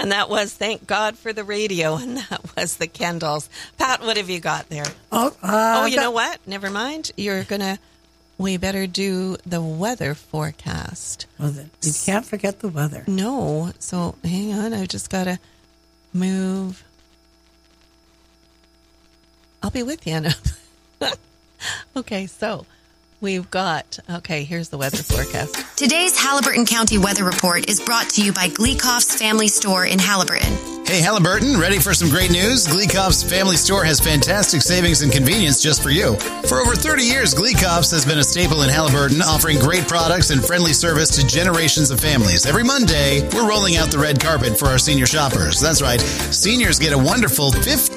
And that was Thank God for the Radio, and that was the Kendalls. Pat, what have you got there? You know what? Never mind. We better do the weather forecast. Well, you can't forget the weather. No. So hang on. I just got to move. I'll be with you, Anna. Okay, so we've got, here's the weather forecast. Today's Haliburton County Weather Report is brought to you by Gleekoff's Family Store in Haliburton. Hey, Haliburton, ready for some great news? Gleekoff's Family Store has fantastic savings and convenience just for you. For over 30 years, Gleekoff's has been a staple in Haliburton, offering great products and friendly service to generations of families. Every Monday, we're rolling out the red carpet for our senior shoppers. That's right. Seniors get a wonderful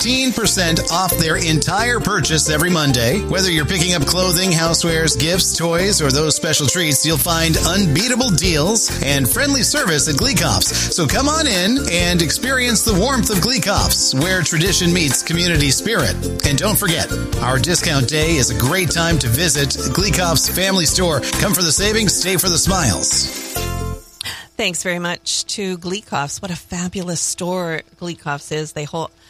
15% off their entire purchase every Monday. Whether you're picking up clothing, housewares, gifts, toys, or those special treats, you'll find unbeatable deals and friendly service at Gleekoff's. So come on in and experience the warmth of Gleekoff's, where tradition meets community spirit. And don't forget, our discount day is a great time to visit Gleekoff's Family Store. Come for the savings, stay for the smiles. Thanks very much to Gleekoff's. What a fabulous store Gleekoff's is. They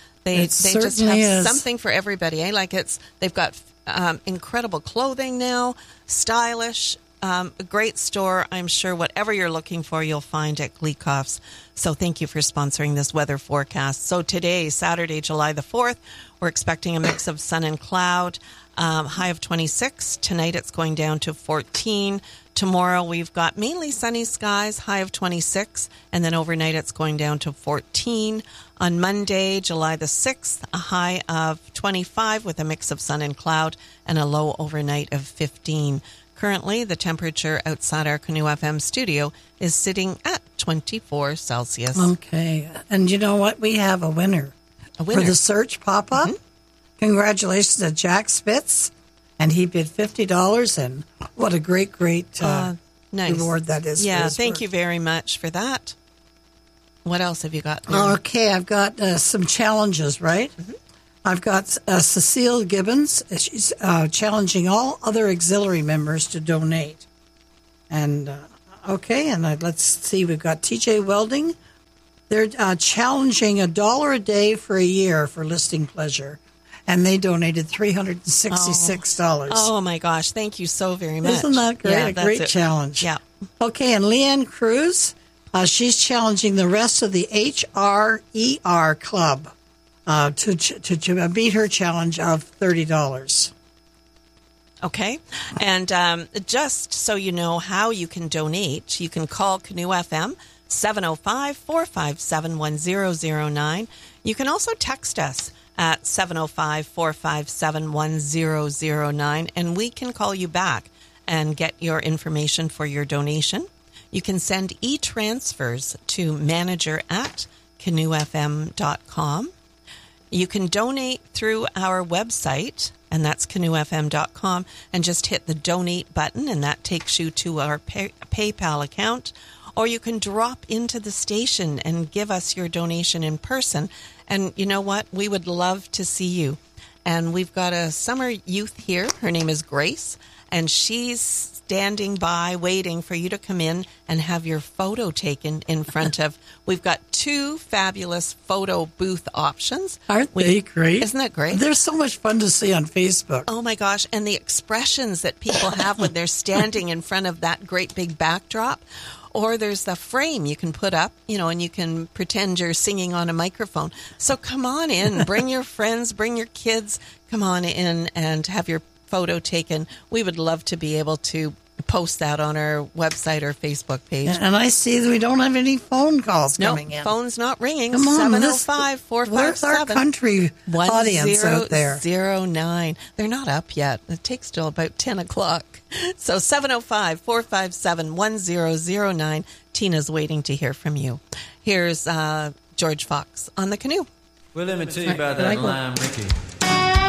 just have something for everybody. They've got incredible clothing now, stylish, a great store. I'm sure whatever you're looking for, you'll find at Gleekoff's. So thank you for sponsoring this weather forecast. So today, Saturday, July the 4th, we're expecting a mix of sun and cloud, high of 26. Tonight, it's going down to 14. Tomorrow, we've got mainly sunny skies, high of 26. And then overnight, it's going down to 14. On Monday, July the 6th, a high of 25 with a mix of sun and cloud and a low overnight of 15. Currently, the temperature outside our Canoe FM studio is sitting at 24 Celsius. Okay. And you know what? We have a winner. For the search pop-up. Mm-hmm. Congratulations to Jack Spitz. And he bid $50. And what a great nice reward that is. Yeah, thank you very much for that. What else have you got there? Okay, I've got some challenges, right? Mm-hmm. I've got Cecile Gibbons. She's challenging all other auxiliary members to donate. And, let's see. We've got TJ Welding. They're challenging $1 a day for a year for listing pleasure. And they donated $366. Oh, my gosh. Thank you so very much. Isn't that great? Yeah, a great challenge. Yeah. Okay, and Leanne Cruz, she's challenging the rest of the HRER Club. To beat her challenge of $30. Okay. And just so you know how you can donate, you can call Canoe FM 705-457-1009. You can also text us at 705-457-1009, and we can call you back and get your information for your donation. You can send e-transfers to manager@canoefm.com. You can donate through our website, and that's canoefm.com, and just hit the donate button, and that takes you to our PayPal account. Or you can drop into the station and give us your donation in person. And you know what? We would love to see you. And we've got a summer youth here. Her name is Grace, and she's standing by waiting for you to come in and have your photo taken in front of. We've got 2 fabulous photo booth options. Aren't they great? Isn't that great? They're so much fun to see on Facebook. Oh my gosh. And the expressions that people have when they're standing in front of that great big backdrop. Or there's the frame you can put up, and you can pretend you're singing on a microphone. So come on in, bring your friends, bring your kids, come on in and have your photo taken. We would love to be able to post that on our website or Facebook page. And I see that we don't have any phone calls coming in. No, phone's not ringing. Come on, 705-457. Where's our country audience out there? 1009. They're not up yet. It takes till about 10 o'clock. So 705-457-1009. Tina's waiting to hear from you. Here's George Fox on the Canoe. Well, let me tell you about that lime Ricky.